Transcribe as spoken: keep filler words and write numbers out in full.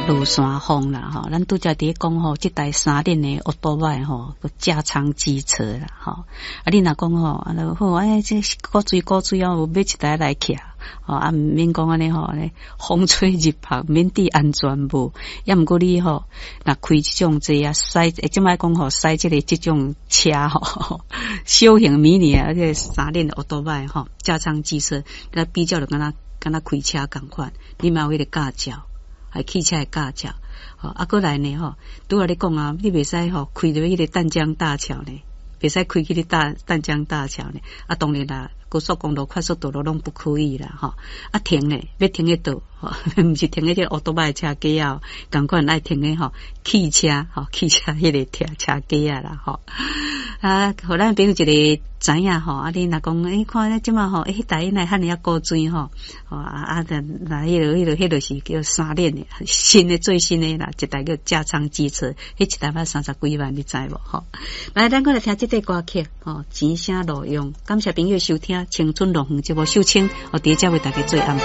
落山风啦吼，咱拄则伫讲吼，即台三轮的奥多麦吼，个加长机车啦吼。啊，你若讲吼，啊，好，哎，这古锥古锥啊，有买一台来骑，吼啊，毋免讲安尼吼，咧风吹日晒，免伫安全无。也毋过你吼，若开即种这啊，驶，即摆讲吼，驶即个即种车吼，小型迷你啊，而且三轮的奥多麦吼，加长机车，那比较就敢若敢若开车共款，你嘛有迄个驾照。还汽车的驾照，吼啊，过来呢吼，拄仔你讲啊，你袂使吼开着迄个淡江大桥呢，袂使开迄个大淡江大桥呢，啊，当然啦，高速公路、快速道路拢不可以啦，吼啊停呢，要停喺倒，吼，毋是停喺这奥多麦车架啊，共款爱停喺吼汽车，吼汽车迄个车车架啊啦，吼啊，互咱朋友一个知影吼，啊，你若讲诶，看咧即马吼，诶，迄台来汉尼啊古锥吼，吼啊啊，那迄个迄个迄个是叫三轮的，新的最新的啦，一台叫加长机车，迄一台要三十几万，你知无吼？来，咱过来听这个歌曲，吼，钱声路用，感谢朋友收听《青春路园》节目收听，我伫遮为大家做安排。